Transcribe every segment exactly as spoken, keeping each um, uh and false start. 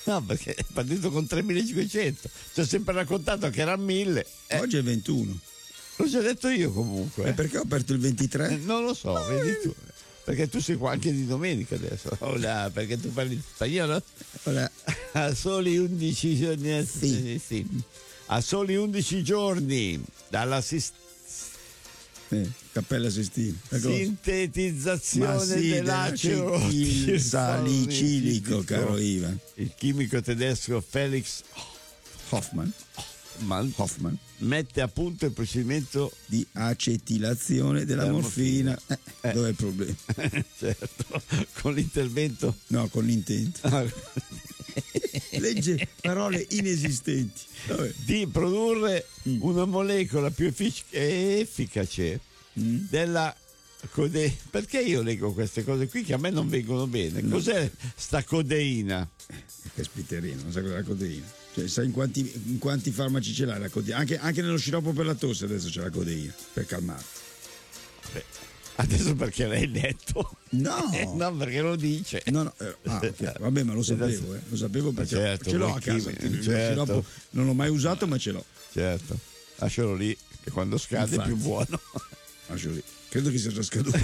No, perché è partito con tremilacinquecento. Ci ho sempre raccontato che era mille. Eh, Oggi è ventuno. l'ho già detto io comunque. E perché ho aperto il ventitré? Eh, non lo so, vedi tu. Perché tu sei qua anche di domenica adesso. Hola, perché tu parli spagnolo? Ora, A soli undici giorni. eh, Sì. sì, sì. A soli undici giorni dalla sis- eh, Cappella Sistina. La cosa. sintetizzazione Ma sì, dell'acero il salicilico, caro Ivan. Il chimico tedesco Felix Hoffman. Mann Hoffman. mette a punto il procedimento Di acetilazione della Della morfina. morfina. Eh, Eh. Dov'è il problema? certo, con l'intervento No, con l'intento. Legge parole inesistenti. Vabbè. di produrre Mm. una molecola più effic- efficace Mm. della codeina. Perché io leggo queste cose qui che a me non vengono bene? No. Cos'è sta codeina? Caspiterina, non sa cos'è la codeina. Cioè, sai in quanti, in quanti farmaci ce l'ha la codeina? Anche, anche nello sciroppo per la tosse adesso c'è la codeina, per calmarti. Beh, adesso perché l'hai letto? No! no, perché lo dice. No, no, eh, ah, ok. Vabbè, ma lo sapevo, eh. Lo sapevo perché Certo, ce l'ho voi a casa. chimici, Il certo. sciroppo non l'ho mai usato, ma ce l'ho. Certo, lascialo lì, che quando scade Infatti. è più buono. Lascio lì. Credo che sia già scaduto.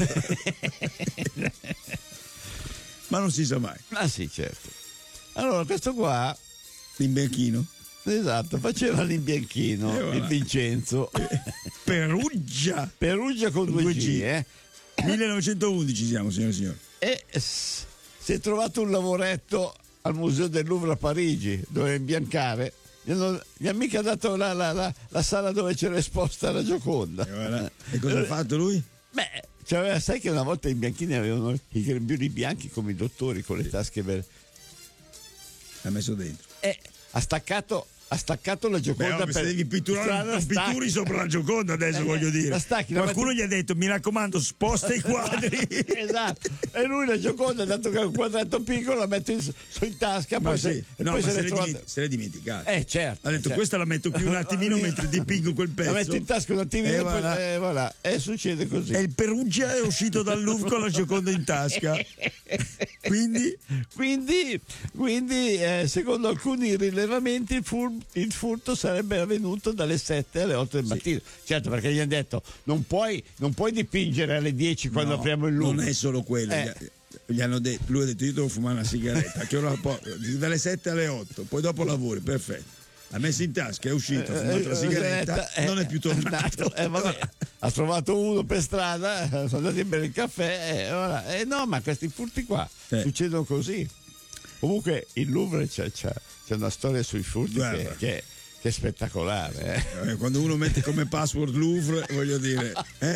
Ma non si sa mai. Ah sì, certo. Allora, questo qua, L'imbianchino. esatto, faceva l'imbianchino, E voilà. il Vincenzo. Perugia. Perugia con due Due G, G. eh. millenovecentoundici siamo, signore e signori. E s- si è trovato un lavoretto al Museo del Louvre a Parigi, dove imbiancare. Gli, hanno, gli ha mica dato la, la, la, la sala dove c'era esposta la Gioconda. E, voilà. E cosa ha fatto lui? Beh, cioè, sai che una volta i bianchini avevano i grembiuli bianchi come i dottori con le tasche vere. L'ha messo dentro. E ha staccato, ha staccato la Beh, Gioconda oh, se devi pitturare, non pitturi sopra la Gioconda adesso, Eh, voglio dire. la stacchi, la Qualcuno metti- gli ha detto, mi raccomando, sposta i quadri. esatto, e lui la Gioconda, dato che è un quadrato piccolo, la mette in, su in tasca, Ma poi, sì, se, e no, poi ma se, se l'è l'è trovata- dimenti- se l'è dimenticato. Eh certo. Ha detto, certo. questa la metto qui un attimino mentre dipingo quel pezzo. La metto in tasca un attimino E e poi voilà. eh, voilà. E succede così. E il Perugia è uscito dal Louvre con la Gioconda in tasca. Quindi Quindi, quindi eh, secondo alcuni rilevamenti il, fur- il furto sarebbe avvenuto dalle sette alle otto del Sì. mattino. Certo, perché gli hanno detto non puoi, non puoi dipingere alle dieci quando no, apriamo il Louvre. non è solo quello. Eh. Gli, gli hanno detto, lui ha detto io devo fumare una sigaretta. A che ora po- dalle sette alle otto, poi dopo lavori, perfetto. Ha messo in tasca, è uscito, ha fumato la sigaretta, Eh, non è più tornato. eh, vabbè, ha trovato uno per strada, eh, sono andati a bere il caffè. Eh, ora- eh, no, ma questi furti qua Eh. succedono così. Comunque il Louvre c'è, c'è, c'è una storia sui furti Guarda. che, che, che è spettacolare. Eh. Eh, Quando uno mette come password Louvre, voglio dire, eh?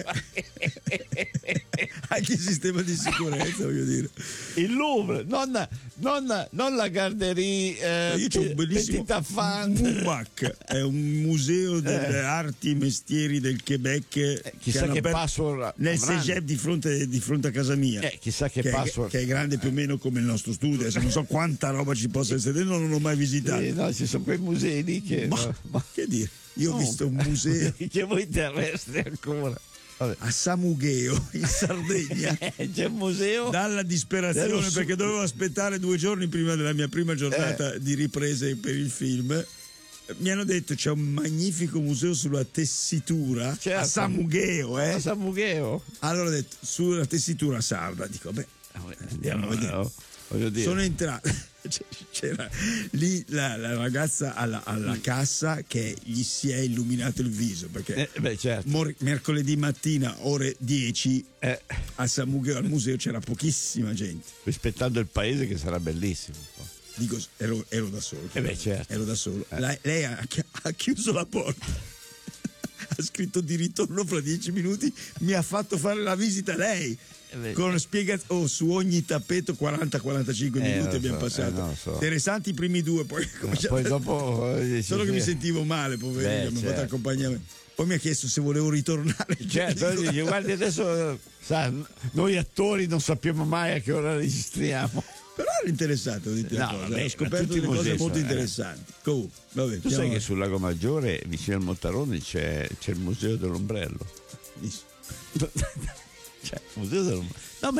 Anche il sistema di sicurezza, voglio dire. Il Louvre, non, non, non la Garderie, eh, Io c'ho un bellissimo Petit Enfant. M U A C, è un museo delle arti e mestieri del Quebec. Eh, chissà hanno che aperto password nel avranno. Segep di fronte, di fronte a casa mia. Eh, chissà che che, password. è, che è grande più o meno come il nostro studio. Adesso non so quanta roba ci possa essere dentro, non l'ho mai visitato. Eh, no, ci sono quei musei lì che. Ma, no, ma- che dire? Io ho no. visto un museo che voi terrestri ancora. Vabbè. a Samugheo in Sardegna. Eh, c'è un museo. Dalla disperazione, Dello su- perché dovevo aspettare due giorni prima della mia prima giornata di riprese per il film. Mi hanno detto c'è un magnifico museo sulla tessitura Certo. a Samugheo, eh? A San Mugheo. Allora ho detto sulla tessitura sarda, dico beh, Andiamo a vedere. no, voglio dire. sono entrato. C'era lì la, la ragazza alla, alla cassa che gli si è illuminato il viso perché Eh, beh, certo. mor- mercoledì mattina ore dieci Eh, a Samugheo al museo c'era pochissima gente. rispettando il paese che sarà bellissimo. Dico, ero, ero da solo. Eh beh, certo. Ero da solo. Eh. La- lei ha, ha chiuso la porta. Ha scritto di ritorno fra dieci minuti. Mi ha fatto fare la visita lei. Eh beh. Con spiegazione oh, su ogni tappeto quaranta quarantacinque Eh, minuti lo abbiamo so, passato. eh, no, lo so. interessanti i primi due, poi, Poi dopo. eh, solo sì, che mi sì. sentivo male, poverino, Beh, mi ha fatto certo. accompagnamento. Poi mi ha chiesto se volevo ritornare. Certo, Dico, dice, guardi adesso sa, noi attori non sappiamo mai a che ora registriamo. però ero interessato di te No, cosa. vabbè, ho scoperto tutti i delle cose musei molto sono, eh. interessanti. Comunque, vabbè, Tu andiamo sai che avanti. sul Lago Maggiore, vicino al Montarone, c'è, c'è il museo dell'ombrello. Benissimo. Cioè, il museo dell'ombrello. No, ma è,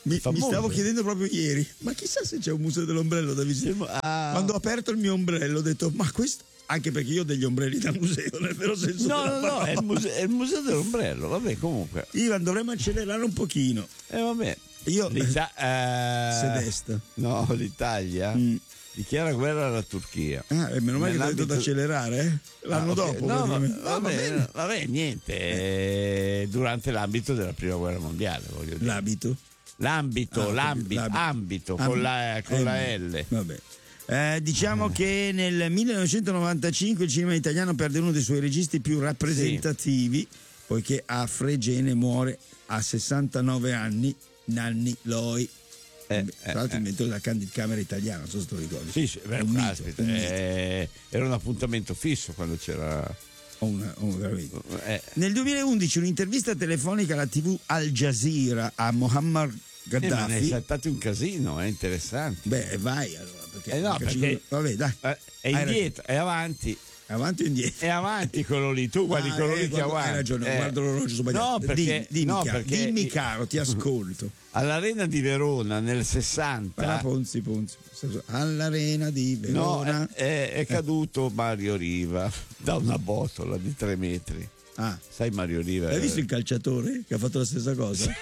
Mi, mi famoso. stavo chiedendo proprio ieri, ma chissà se c'è un museo dell'ombrello da visitare. Ah. Quando ho aperto il mio ombrello ho detto, ma questo... Anche perché io ho degli ombrelli da museo, nel vero senso No, della no, no, parola. è il, museo, è il museo dell'ombrello, vabbè, comunque. Ivan, dovremmo accelerare un pochino. E eh, vabbè. Io... L'Ita- eh, Sedesta. No, l'Italia Mm. dichiara guerra alla Turchia. Ah, e meno male che ti ho detto da accelerare, eh? L'anno Ah, ok. dopo. No, va, praticamente. va Ah, va bene, bene. vabbè, niente, eh, durante l'ambito della prima guerra mondiale, voglio dire. L'abito. L'ambito, Ah, l'ambito, l'abito. ambito, Am- con la, con la eh, L. Vabbè. Eh, diciamo che nel millenovecentonovantacinque il cinema italiano perde uno dei suoi registi più rappresentativi, poiché a Fregene muore a sessantanove anni Nanni Loi. Eh, Tra l'altro eh, inventore della Candid Camera italiana, non so se te lo ricordi. Sì, sì, beh, un mito, caspita, un mito. eh, era un appuntamento fisso quando c'era. O una- o veramente. eh, Nel duemilaundici un'intervista telefonica alla tivù Al Jazeera a Muammar eh, ma ne è Gheddafi. saltato un casino, è interessante. Beh, vai allora. Perché, Eh no, perché ci- perché- Vabbè, dai. Eh, è Hai indietro, è avanti. Avanti o indietro? È avanti quello lì, tu guardi Ah, quello eh, lì che guarda- avanti. Hai ragione, Eh. guardo l'orologio sbagliato. No, perché, dimmi, dimmi, no, caro, perché dimmi caro, ti ascolto. all'Arena di Verona nel Parla sessanta Ponzi, Ponzi. All'arena di no, Verona. è, è caduto Mario Riva da una botola di tre metri. Ah, Sai Mario Riva? hai eh? visto il calciatore che ha fatto la stessa cosa?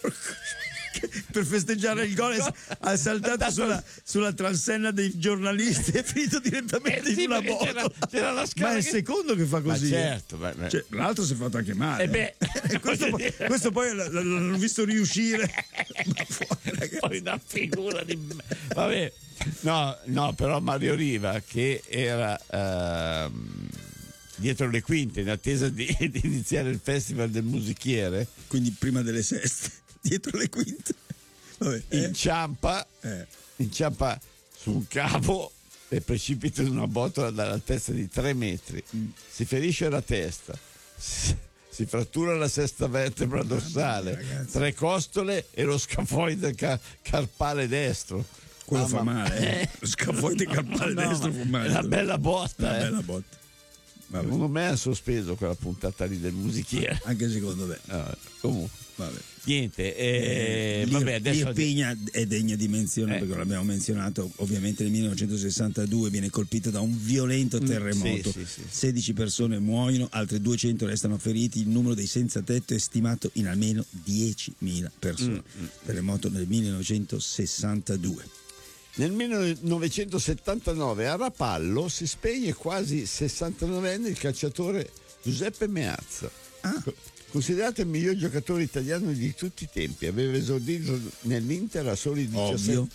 Per festeggiare il gol è- ha saltato sulla, sulla transenna dei giornalisti e è finito direttamente Eh sì, in una perché botola. c'era- c'era la scala Ma è il che- secondo che fa Ma così. eh. certo, beh, beh. Cioè, l'altro si è fatto anche male. Eh beh, E questo, voglio poi, dire. questo poi l- l- l'hanno visto riuscire. Ma fuori, ragazzi. Poi una figura di vabbè, no, no, però Mario Riva che era ehm, dietro le quinte in attesa di, di iniziare il festival del musichiere, Quindi prima delle seste, dietro le quinte. Vabbè, eh, inciampa, eh. inciampa su un cavo e precipita in una botola dall'altezza di tre metri. Mm. Si ferisce la testa, si, si frattura la sesta vertebra dorsale, ragazzi. tre costole e lo scafoide ca- carpale destro. Quello Mamma- fa male, eh. Lo scafoide carpale No, destro ma fa male. è una bella botta, Una eh. bella botta. Vabbè, Secondo me ha sospeso quella puntata lì del musichiere. anche secondo me. Ah, comunque, Vabbè. niente, eh, L'Ir- vabbè, adesso L'Irpinia è degna di menzione Eh. perché l'abbiamo menzionato. Ovviamente nel millenovecentosessantadue viene colpita da un violento terremoto. sì, sì, sì. sedici persone muoiono, altre duecento restano feriti. Il numero dei senza tetto è stimato in almeno diecimila persone. Mm, Terremoto nel millenovecentosessantadue. nel millenovecentosettantanove a Rapallo si spegne quasi sessantanovenne il calciatore Giuseppe Meazza. Ah. Co- Considerato il miglior giocatore italiano di tutti i tempi, aveva esordito nell'Inter a soli diciassette Ovvio.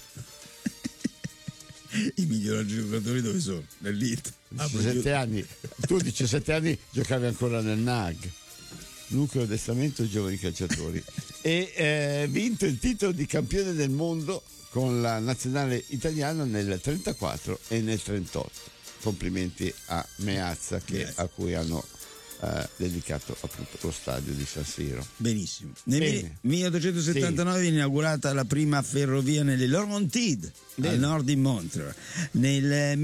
I migliori giocatori dove sono? Nell'Inter. Ah, diciassette anni. Tu a diciassette anni giocavi ancora nel N A G, nucleo addestramento giovani calciatori, e eh, vinto il titolo di campione del mondo con la nazionale italiana nel trentaquattro e nel trentotto. Complimenti a Meazza che, Grazie. a cui hanno eh, dedicato appunto lo stadio di San Siro. Benissimo. Nel Bene. milleottocentosettantanove viene inaugurata la prima ferrovia nelle Laurentides, Bene. al nord di Montreal. Nel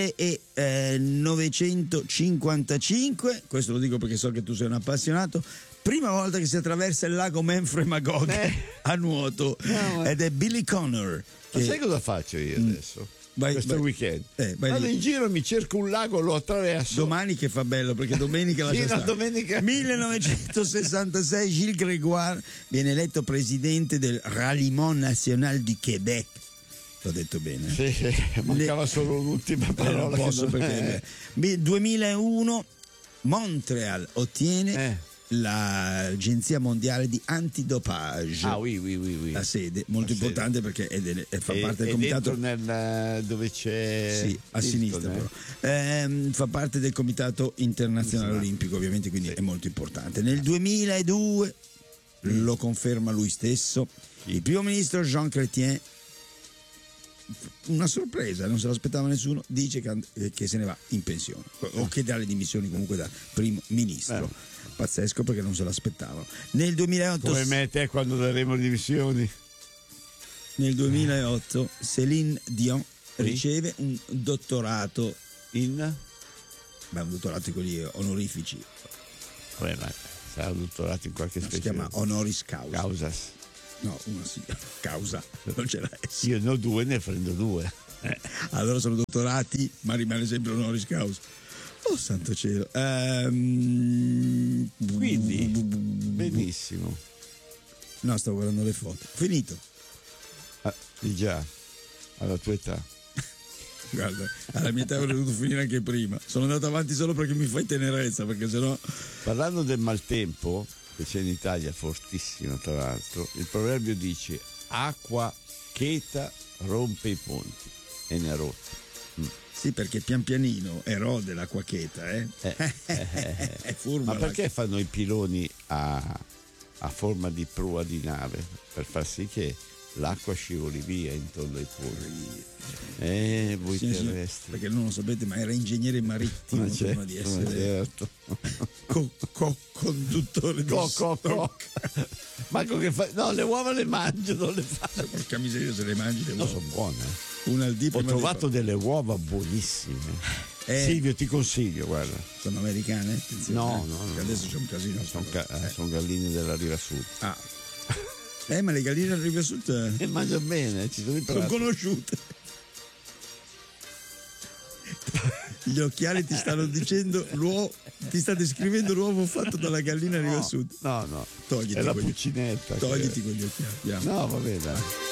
millenovecentocinquantacinque, questo lo dico perché so che tu sei un appassionato, prima volta che si attraversa il lago Memphrey Magog Eh. a nuoto, No, ma- ed è Billy Connor. Ma che- sai cosa faccio io adesso? Vai- Questo vai- weekend eh, vai vado lì. in giro, mi cerco un lago, lo attraverso. Domani che fa bello perché domenica la Sì, no, stare. domenica. millenovecentosessantasei Gilles Grégoire viene eletto presidente del Ralliement National du Québec. L'ho detto bene. Sì, sì, mancava solo l'ultima Eh, parola. non che posso non perché è. Beh, duemilauno Montreal ottiene Eh. l'Agenzia Mondiale di Antidopage. Ah, oui, oui, oui, oui. La sede, molto La sede. importante perché è del- è- fa E- parte del e comitato. dentro nel, dove c'è Sì, a Hilton, sinistra eh. però. Ehm, fa parte del Comitato Internazionale Sì. Olimpico, ovviamente, quindi Sì. è molto importante. Nel duemiladue lo conferma lui stesso, il primo ministro Jean Chrétien, una sorpresa, non se l'aspettava nessuno, dice che, and- che se ne va in pensione o che dà le dimissioni comunque da primo ministro. Eh. Pazzesco perché non se l'aspettavano. Nel duemilaotto, Come me e te quando daremo le dimissioni. nel duemilaotto Céline Dion Sì. riceve un dottorato. In? Beh, un dottorato di quelli onorifici, Vabbè, ma sarà dottorato in qualche si specie chiama di honoris causa. causas. No, una sì, causa, non ce l'hai. Io ne ho due, ne prendo due. Eh, allora sono dottorati, ma rimane sempre honoris causa. Oh santo cielo. Ehm... Quindi, benissimo. No, sto guardando le foto. Finito. Ah, di già, alla tua età. Guarda, alla mia età avrei dovuto finire anche prima. Sono andato avanti solo perché mi fai tenerezza, perché sennò... Parlando del maltempo, che c'è in Italia, fortissimo tra l'altro, il proverbio dice: acqua cheta rompe i ponti, e ne ha rotti. Mm. Sì, perché pian pianino erode l'acqua cheta, eh? Eh, eh, eh. È furba. Ma perché la... fanno i piloni a, a forma di prua di nave? Per far sì che l'acqua scivoli via intorno ai ponti. Eh, voi sì, terrestri. Sì, perché non lo sapete, ma era ingegnere marittimo ma certo, prima di essere certo. co- co- conduttore di co, co, co. stock. Manco che fa... No, le uova le mangio, non le faccio. Porca miseria, se le mangi le No, uova. sono buone. Una al dì Ho prima trovato di... delle uova buonissime. Eh, Silvio, ti consiglio, guarda. sono americane? Attenzione, No, eh, no, no, che adesso no. c'è un casino. Sono, ca- eh, sono galline della riva sud. Ah. Eh, ma le galline del Riva Sud eh, E mangia bene, ci sono i sono prati. conosciute. Gli occhiali ti stanno dicendo l'uovo, ti sta descrivendo l'uovo fatto dalla gallina Riva No, Sud. no, no. Togliti È la quegli- puccinetta. Togliti che- quegli occhiali. Andiamo. No, va bene. dai.